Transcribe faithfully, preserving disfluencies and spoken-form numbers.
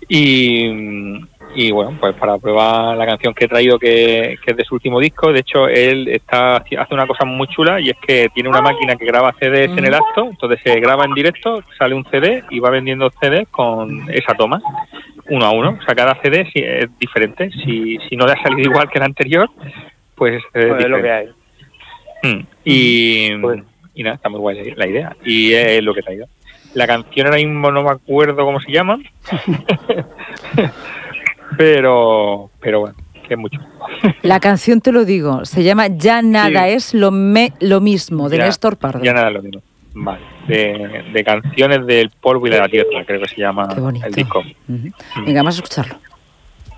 Y, y bueno, pues para probar la canción que he traído, que, que es de su último disco. De hecho, él está hace una cosa muy chula, y es que tiene una máquina que graba C Ds en el acto. Entonces se graba en directo, sale un C D y va vendiendo C Ds con esa toma, uno a uno. O sea, cada C D es diferente. Si, si no le ha salido igual que el anterior, pues es Pues diferente. es lo que hay. Mm. Y, Pues. y nada, está muy guay la idea. Y es lo que he traído. La canción ahora mismo no me acuerdo cómo se llama, pero pero bueno, que es mucho. La canción, te lo digo, se llama Ya nada sí. es lo, me, lo mismo, de ya, Néstor Pardo. Ya nada es lo mismo. Vale, de, de canciones del polvo y de la tierra, creo que se llama el disco. Uh-huh. Venga, vamos a escucharlo.